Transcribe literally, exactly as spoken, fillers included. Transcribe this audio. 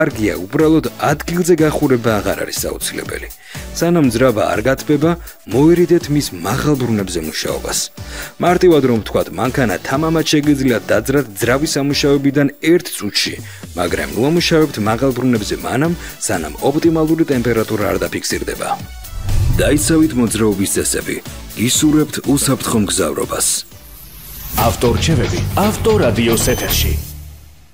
კარგია, უბრალოდ ადგილზე გახურება აღარ არის საოცილებელი. სანამ ძრავა არ გათბება, მოერიდეთ მის მაღალ ბრუნებზე მუშაობას. მარტივად რომ ვთქვათ, მანქანა თამამად შეგიძლია დაძრათ ძრავის სამუშაოებიდან ერთ წუთში, მაგრამ ნუ ამუშავებთ მაღალ ბრუნებზე მანამ, სანამ ოპტიმალური ტემპერატურა არ დაფიქსირდება. დაიცავით მოძრაობის წესები, ისურვებთ უსაფრთხო მგზავრობას. ავტორჩევები ავტორადიოს ეთერში.